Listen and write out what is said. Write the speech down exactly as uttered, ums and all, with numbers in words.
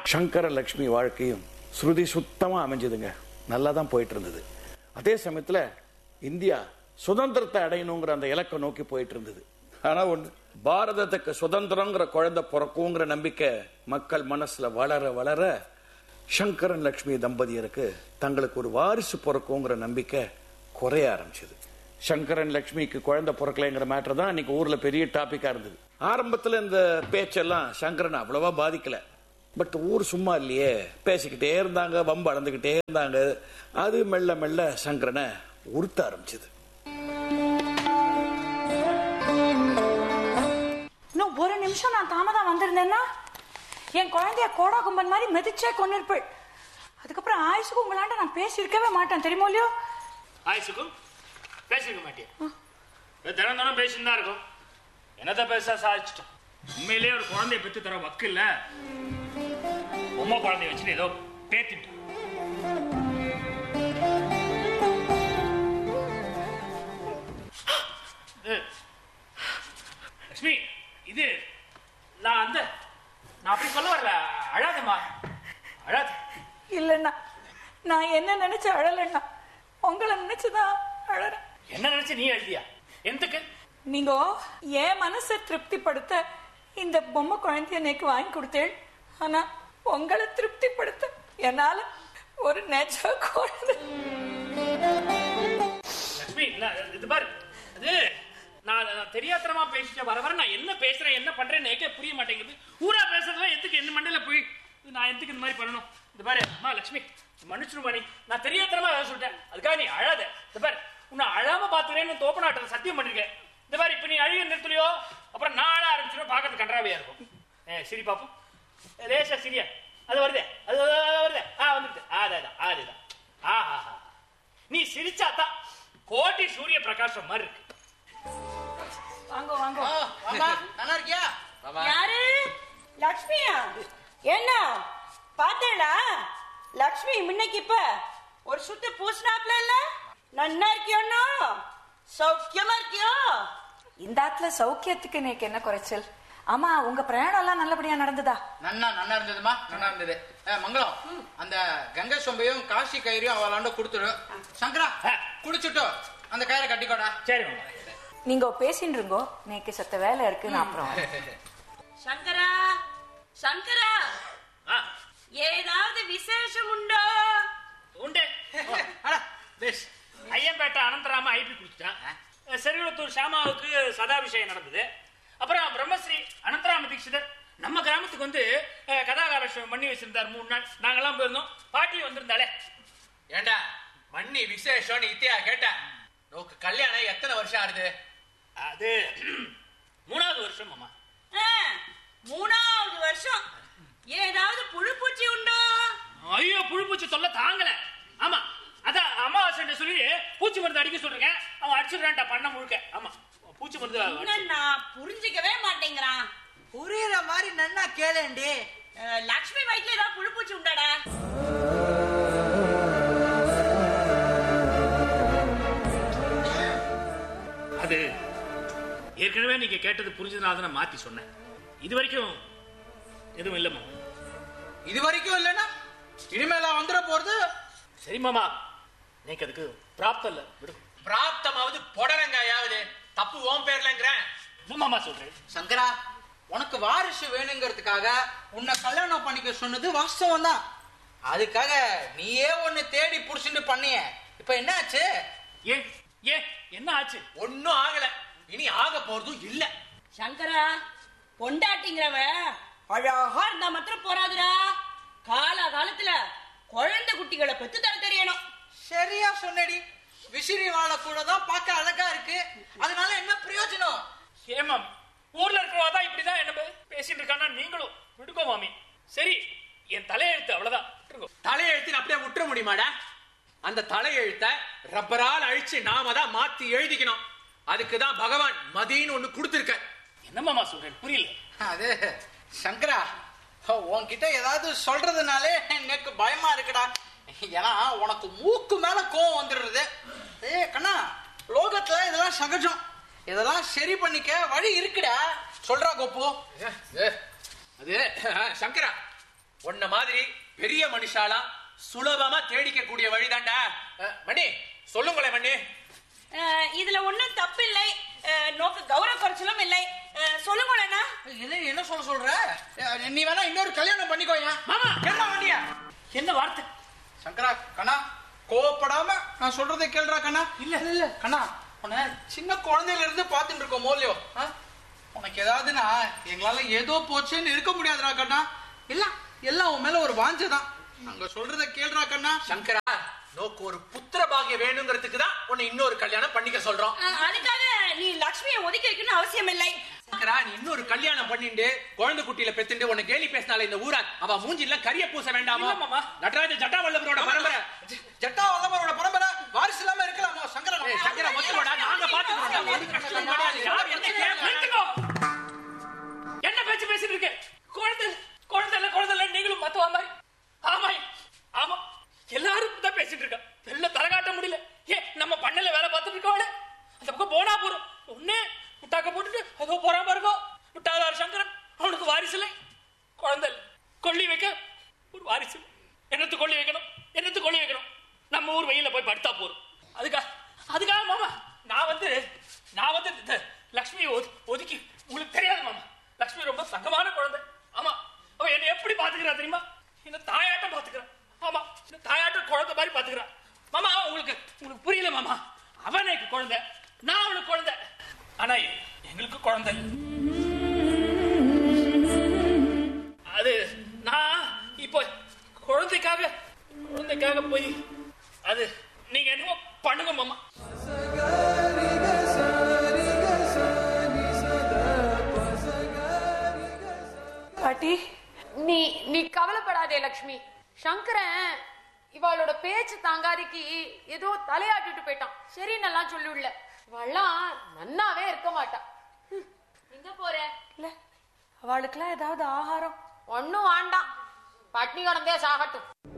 சங்கர லட்சுமி வாழ்க்கையும் ஸ்ருதி சுத்தமா அமைஞ்சதுங்க. நல்லா தான் போயிட்டு இருந்தது. அதே சமயத்துல இந்தியா சுதந்திரத்தை அடையணுங்கிற அந்த இலக்கை நோக்கி போயிட்டு இருந்தது. ஆனா ஒண்ணு, பாரதத்துக்கு சுதந்திரங்கிற குழந்தை பிறக்குங்கிற நம்பிக்கை மக்கள் மனசுல வளர வளர சங்கரன் லட்சுமி தம்பதியருக்கு தங்களுக்கு ஒரு வாரிசு பிறக்குங்கிற நம்பிக்கை குறைய ஆரம்பிச்சது. சங்கரன் லட்சுமிக்கு குழந்தை பிறக்கலைங்கிற மேட்டர் தான் இன்னைக்கு ஊர்ல பெரிய டாபிக்கா இருந்தது. ஆரம்பத்துல இந்த பேச்செல்லாம் சங்கரன் அவ்வளவா பாதிக்கல. பட் ஊர் சும்மா இல்லையே, பேசிக்கிட்டே இருந்தாங்க, வம்பு அளந்துகிட்டே இருந்தாங்க. அது மெல்ல மெல்ல சங்கரனை உறுத்த ஆரம்பிச்சது. இன்னும் ஒரு நிமிஷம் நான் தாமதம் வந்திருந்தேன்னா என் குழந்தைய கோடா கும்பன் மாதிரி மெதிச்சே கொண்டிருப்பேன். அதுக்கப்புறம் ஆயுசுக்கும் உங்களாண்ட நான் பேசியிருக்கவே மாட்டேன், தெரியுமோ இல்லையோ? ஆயுசுக்கும் பேசிருக்க மாட்டேன். தினம் தினம் பேசிட்டு தான் இருக்கும். என்னத்த பேச சாதிச்சிட்டோம். உண்மையிலேயே ஒரு குழந்தைய பெற்று தர வக்கு இல்ல. உமா குழந்தைய வச்சுட்டு ஏதோ பேத்திட்டு லட்சுமி, இது நான் அந்த நான் அப்படி சொல்ல வரல. அழாதம்மா, அழாத. இல்லைண்ணா, நான் என்ன நினைச்சு அழலைண்ணா, உங்களை நினைச்சுதான் அழறேன். என்ன நினைச்சு நீ அழுதியா? எதுக்கு? நீங்க என் மனசை திருப்திப்படுத்த இந்த பொம்மை குழந்தைய நேக்கு வாங்கி கொடுத்தேன். ஆனா உங்களை திருப்திப்படுத்த என்னால ஒரு நெஜ குழந்தை. லட்சுமி, இது பாரு, அது நான் தெரியாதனமா பேசிட்டேன். வர வர நான் என்ன பேசுறேன் என்ன பண்றேன்னு எனக்கே புரிய மாட்டேங்குது. ஊரா பேசுறதுல எதுக்கு என்ன மண்டையில போய் நான் எதுக்கு இந்த மாதிரி பண்ணணும்? இது பாரு அம்மா லட்சுமி, மன்னிச்சிருமா, நீ நான் தெரியாதனமா சொல்லிட்டேன். அதுக்காக நீ அழாத. இது பாரு, உன்னை அழாம பாத்துக்கிறேன்னு தோப்பனாட்ட சத்தியம் பண்ணிருக்கேன். இந்த மாதிரி இப்ப நீ அழுக நிறுத்தலையோ அப்புறம் நான் அழ ஆரம்பிச்சிடும். பாக்கிறதுக்கு கன்றாவையா இருக்கும். ஏ சிரி பாப்போம், லேசா சிரியா. அது வருதே, அது வருதே. ஆ வந்துட்டு அதுதான் அதுதான். ஆஹா, நீ சிரிச்சாதான் கோட்டி சூரிய பிரகாசம் மாதிரி இருக்கு. வாங்க வாங்க. நல்லா இருக்கியா? யாரு? லட்சுமியா? என்ன பாத்தேடா? லட்சுமி முன்னைக்கு இப்ப ஒரு சுத்து பூசினாப்ல இல்ல? நன்னா இருக்கியோண்ணா? சௌக்கியமா இருக்கியோ? இந்த ஆத்துல சௌக்கியத்துக்கு நேக்கு என்ன குறைச்சல்? ஆமா, உங்க பிரயாணம் எல்லாம் நல்லபடியா நடந்ததா? நன்னா நன்னா இருந்ததுமா, நன்னா இருந்தது. மங்களம், அந்த கங்கை சொம்பையும் காசி கயிறையும் அவளாண்ட கொடுத்துடு. சங்கரா, குடிச்சுட்டோ அந்த கயிறை கட்டிக்கோடா. சரி, நீங்க பேசிட்டு இருங்கோ, நேக்கு சத்த வேலை இருக்கு. நான் அப்புறம் சங்கரா, சங்கரா, ஏதாவது விசேஷம் உண்டோ? உண்டு. ஐயம்பேட்டை அனந்தராம ஐபி குடிச்சிட்டான். செருகுளத்தூர் ஷாமாவுக்கு சதாபிஷேகம் நடந்தது. அப்புறம் பிரம்மஸ்ரீ அனந்தராம தீட்சிதர் நம்ம கிராமத்துக்கு வந்து கதாகாலட்சம் பண்ணி வச்சிருந்தார். மூணு நாள் நாங்கெல்லாம் போயிருந்தோம். பாட்டி வந்திருந்தாலே. ஏண்டா மண்ணி விசேஷம் இத்தியா கேட்ட? நோக்கு கல்யாணம் எத்தனை வருஷம் ஆகுது? அது மூணாவது வருஷம் அம்மா. மூணாவது வருஷம். ஏதாவது புழுப்பூச்சி உண்டோ? ஐயோ, புழுப்பூச்சி தொல்லை தாங்கல. ஆமா, அதான் அமாவாசை சொல்லி பூச்சி மருந்து அடிக்க சொல்றேன். அவன் அடிச்சுடுறான்டா பண்ண முழுக்க. ஆமா, பூச்சி மருந்து. நான் புரிஞ்சுக்கவே மாட்டேங்கிறான். புரியுற மாதிரி நன்னா கேளேண்டி. லட்சுமி வயிற்றுல ஏதாவது புழுப்பூச்சி உண்டாடா? அது ஏற்கனவே நீங்க கேட்டது புரிஞ்சதுனால தான் மாத்தி சொன்னேன். இது வரைக்கும் எதுவும் இல்லம்மா. இது வரைக்கும் இல்லைன்னா இனிமேல வந்துட போறது. சரி மாமா, நீக்கு அதுக்கு பிராப்தம் இல்ல, விடும். பிராப்தமாவது பொடரங்காயாவது தப்பு ஓம் பேர்லங்கிறேன். மாமா சொல்றேன். சங்கரா, உனக்கு வாரிசு வேணுங்கிறதுக்காக உன்னை கல்யாணம் பண்ணிக்க சொன்னது வாஸ்தவம் தான். அதுக்காக நீயே ஒன்னு தேடி புடிச்சுட்டு பண்ணிய. இப்ப என்ன ஆச்சு? ஏ ஏ என்ன ஆச்சு? ஒன்னும் ஆகல, இனி ஆக போறதும் இல்ல. சங்கரா, பொண்டாட்டிங்கிறவ அழகா இருந்தா மாத்திரம் போறாதுடா. கால காலத்துல குழந்தை குட்டிகளை பெத்து தர தெரியணும். சரியா சொன்னடி. விசிறி வாழ கூட தான் பார்க்க அழகா இருக்கு. அதனால என்ன பிரயோஜனம்? ஏமா, ஊர்ல இருக்கிறவாதான் இப்படிதான் என்ன பேசிட்டு இருக்கானா? நீங்களும் விடுக்கோ மாமி. சரி, என் தலையெழுத்து அவ்வளவுதான். தலையெழுத்து அப்படியே விட்டுற முடியுமாடா? அந்த தலையெழுத்த ரப்பரால் அழிச்சு நாம தான் மாத்தி எழுதிக்கணும். அதுக்குதான் பகவான் மதின்னு ஒண்ணு கொடுத்திருக்க. என்ன மாமா சொல்றேன், புரியல. அது சங்கரா, உன்கிட்ட ஏதாவது சொல்றதுனாலே எனக்கு பயமா இருக்குடா. ஏன்னா உனக்கு மூக்கு மேல கோவம் வந்துடுறது. ஏ கண்ணா, லோகத்துல இதெல்லாம் சகஜம். இதெல்லாம் சரி பண்ணிக்க வழி இருக்குடா. சொல்றா கோப்பு. அது சங்கரா, உன்ன மாதிரி பெரிய மனுஷாலா சுலபமா தேடிக்க கூடிய வழிதாண்டா. மணி சொல்லுங்களேன் மணி. இதுல ஒண்ணும் தப்பு இல்லை, நோக்கு கௌரவ குறைச்சலும் இல்லை. சொல்லுங்களேண்ணா. என்ன என்ன சொல்ல சொல்ற? நீ வேணா இன்னொரு கல்யாணம் பண்ணிக்கோயா. மாமா கேள்றா வண்டியா. என்ன வார்த்தை? சங்கரா கண்ணா கோவப்படாம நான் சொல்றதை கேள்றா கண்ணா. இல்ல இல்ல கண்ணா, உன்னை சின்ன குழந்தையில இருந்து பாத்துட்டு இருக்கோம் மோலியோ. உனக்கு ஏதாவதுன்னா எங்களால ஏதோ போச்சுன்னு இருக்க முடியாதுடா கண்ணா. இல்ல எல்லாம் உன் மேல ஒரு வாஞ்சதான். அங்க சொல்றத கேள்றா கண்ணா. சங்கரா, நோக்கு ஒரு புத்திர பாகியம் வேணுங்கிறதுக்கு தான் உன்னை இன்னொரு கல்யாணம் பண்ணிக்க சொல்றோம். அதுக்காக நீ லட்சுமியை ஒதுக்கி வைக்கணும் அவசியம் இல்லை. சங்கரா, நீ இன்னொரு கல்யாணம் பண்ணிட்டு குழந்தை குட்டியில பெத்துட்டு உன்னை கேலி பேசினால இந்த ஊரா அவ மூஞ்சில கரிய பூச வேண்டாமா? மாமா நடராஜ ஜட்டா வல்லவரோட பரம்பரை. ஜட்டா வல்லவரோட பரம்பரை வாரிசு இல்லாம இருக்கலாமா? சங்கரா சங்கரா ஒத்துக்கோடா, நாங்க பாத்துக்கிறோம். ஒரு கஷ்டம் கிடையாது. யார் என்ன கேட்கறீங்க? என்ன பேச்சு பேசிட்டு இருக்க? குழந்தை குழந்தை இல்ல குழந்தை இல்ல நீங்களும் மத்தவா மாதிரி. ஆமா ஆமா எல்லாரும் தான் பேசிட்டு இருக்கா. எல்லாம் தலை காட்ட முடியல. ஏ நம்ம பண்ணல வேலை பார்த்துட்டு இருக்கவள அந்த பக்கம் போனா போறோம். ஒன்னே முட்டாக்க போட்டுட்டு அதோ போறா பாருங்க முட்டாதார் சங்கரன். அவனுக்கு வாரிசு இல்லை, குழந்தை கொல்லி வைக்க ஒரு வாரிசு. என்னத்து கொல்லி வைக்கணும், என்னத்து கொல்லி வைக்கணும்? நம்ம ஊர் வெயில போய் படுத்தா போறோம். அதுக்காக அதுக்காக மாமா நான் வந்து நான் வந்து லட்சுமியை ஒதுக்கி உங்களுக்கு தெரியாது மாமா. லட்சுமி ரொம்ப தங்கமான குழந்தை. ஆமா, அவ என்னை எப்படி பாத்துக்கிறா தெரியுமா? என்ன தாயாட்டம் பாத்துக்கிறான். ஆமா, தாயாட்ட குழந்தை மாதிரி பாத்துக்கிறான். மாமா உங்களுக்கு உங்களுக்கு புரியல மாமா. அவனுக்கு குழந்தை, நான் அவனுக்கு குழந்தை. ஆனா எங்களுக்கு குழந்தை அது நான் இப்போ குழந்தைக்காக குழந்தைக்காக போய் அது நீங்க என்னமோ பண்ணுங்க மாமா. பாட்டி, நீ நீ கவலைப்படாதே லக்ஷ்மி. சங்கரன் இவளோட பேச்சு தாங்காதிக்கு ஏதோ தலையாட்டிட்டு போயிட்டான். சரின்னு எல்லாம் சொல்லுள்ள. இவெல்லாம் நன்னாவே இருக்க மாட்டா. எங்க போற? இல்ல அவளுக்கெல்லாம் ஏதாவது ஆகாரம் ஒன்னும் வேண்டாம், பட்னி கிடந்தே சாகட்டும்.